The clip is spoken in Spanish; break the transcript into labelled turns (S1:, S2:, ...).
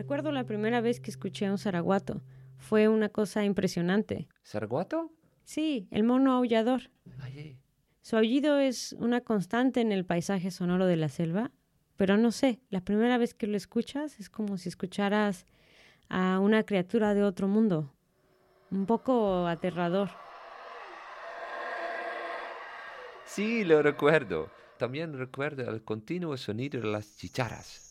S1: recuerdo la primera vez que escuché a un zaraguato. Fue una cosa impresionante.
S2: ¿Zaraguato?
S1: Sí, el mono aullador.
S2: Ay,
S1: Su aullido es una constante en el paisaje sonoro de la selva, pero no sé, la primera vez que lo escuchas es como si escucharas a una criatura de otro mundo. Un poco aterrador.
S2: sí, lo recuerdo. También recuerdo el continuo sonido de las chicharras.